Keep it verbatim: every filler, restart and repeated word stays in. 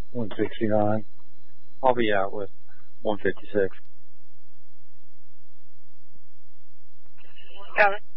one sixty-nine. I'll be out with one fifty-six. Got it.